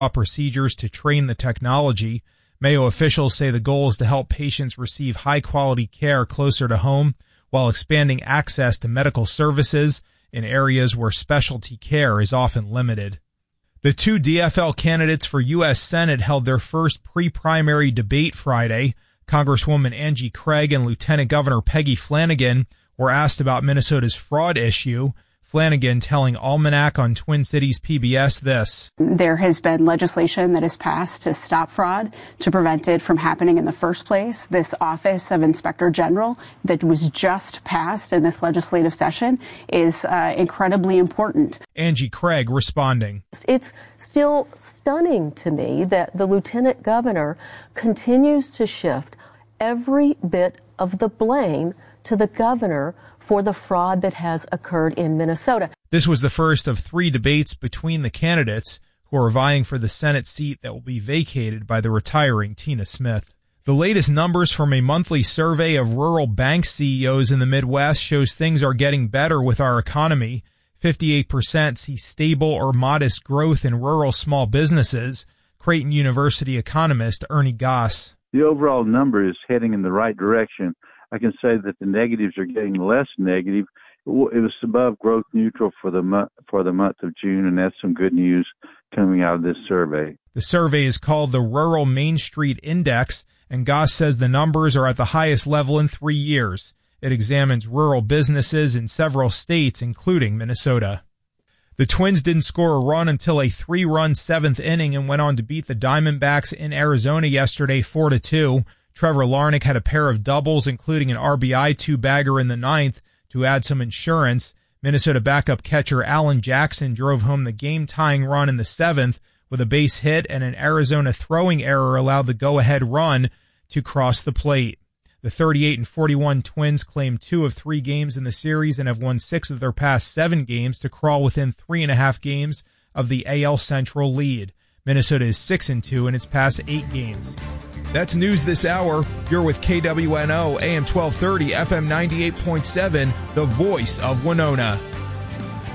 procedures to train the technology. Mayo officials say the goal is to help patients receive high-quality care closer to home while expanding access to medical services in areas where specialty care is often limited. The two DFL candidates for U.S. Senate held their first pre-primary debate Friday. Congresswoman Angie Craig and Lieutenant Governor Peggy Flanagan were asked about Minnesota's fraud issue. Flanagan telling Almanac on Twin Cities PBS this. There has been legislation that has passed to stop fraud, to prevent it from happening in the first place. This Office of Inspector General that was just passed in this legislative session is incredibly important. Angie Craig responding. It's still stunning to me that the Lieutenant Governor continues to shift every bit of the blame to the governor for the fraud that has occurred in Minnesota. This was the first of 3 debates between the candidates who are vying for the Senate seat that will be vacated by the retiring Tina Smith. The latest numbers from a monthly survey of rural bank CEOs in the Midwest shows things are getting better with our economy. 58% see stable or modest growth in rural small businesses. Creighton University economist Ernie Goss. The overall number is heading in the right direction. I can say that the negatives are getting less negative. It was above growth neutral for the month of June, and that's some good news coming out of this survey. The survey is called the Rural Main Street Index, and Goss says the numbers are at the highest level in 3 years. It examines rural businesses in several states, including Minnesota. The Twins didn't score a run until a 3-run 7th inning and went on to beat the Diamondbacks in Arizona yesterday 4-2. Trevor Larnach had a pair of doubles, including an RBI 2-bagger in the 9th to add some insurance. Minnesota backup catcher Alan Jackson drove home the game-tying run in the 7th with a base hit, and an Arizona throwing error allowed the go-ahead run to cross the plate. The 38-41 Twins claim 2 of 3 games in the series and have won 6 of their past 7 games to crawl within 3.5 games of the AL Central lead. Minnesota is 6-2 in its past 8 games. That's news this hour. You're with KWNO, AM 1230, FM 98.7, the voice of Winona.